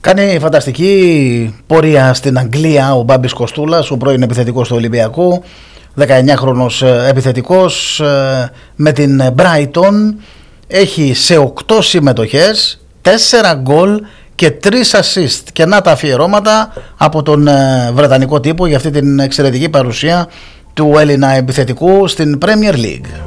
Κάνει φανταστική πορεία στην Αγγλία ο Μπάμπης Κοστούλας, ο πρώην επιθετικός του Ολυμπιακού, 19χρονος επιθετικός, με την Brighton έχει σε 8 συμμετοχές 4 γκολ και 3 assist, και να τα αφιερώματα από τον βρετανικό τύπο για αυτή την εξαιρετική παρουσία του Έλληνα επιθετικού στην Premier League.